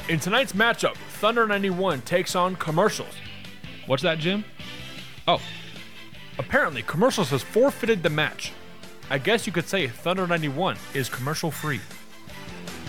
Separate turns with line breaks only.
In tonight's matchup, Thunder 91 takes on Commercials.
What's that, Jim? Oh,
Apparently, Commercials has forfeited the match. I guess you could say Thunder 91 is commercial free.